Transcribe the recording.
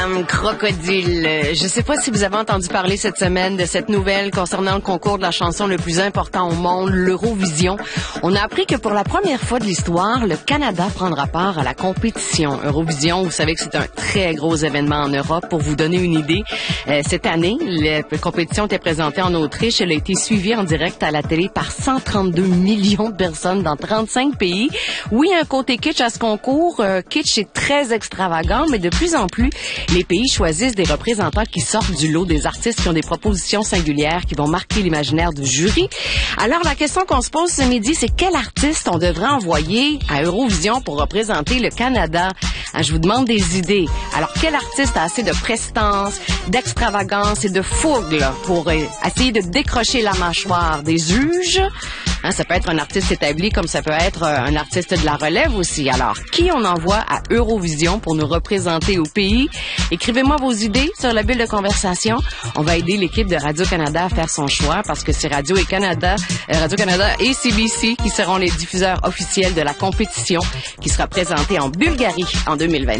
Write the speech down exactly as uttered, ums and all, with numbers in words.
Crocodile. Je ne sais pas si vous avez entendu parler cette semaine de cette nouvelle concernant le concours de la chanson le plus important au monde, l'Eurovision. On a appris que pour la première fois de l'histoire, le Canada prendra part à la compétition Eurovision. Vous savez que c'est un très gros événement en Europe. Pour vous donner une idée, euh, cette année, la compétition était présentée en Autriche. Elle a été suivie en direct à la télé par cent trente-deux millions de personnes dans trente-cinq pays. Oui, un côté kitsch à ce concours. Euh, kitsch est très extravagant, mais de plus en plus, les pays choisissent des représentants qui sortent du lot, des artistes qui ont des propositions singulières, qui vont marquer l'imaginaire du jury. Alors, la question qu'on se pose ce midi, c'est quel artiste on devrait envoyer à Eurovision pour représenter le Canada? Hein, je vous demande des idées. Alors, quel artiste a assez de prestance, d'extravagance et de fougue là, pour euh, essayer de décrocher la mâchoire des juges? Hein, ça peut être un artiste établi comme ça peut être euh, un artiste de la relève aussi. Alors, qui on envoie à Eurovision pour nous représenter au pays? Écrivez-moi vos idées sur la bulle de conversation. On va aider l'équipe de Radio-Canada à faire son choix parce que c'est Radio et Canada, euh, Radio-Canada et C B C qui seront les diffuseurs officiels de la compétition qui sera présentée en Bulgarie en deux mille vingt-cinq.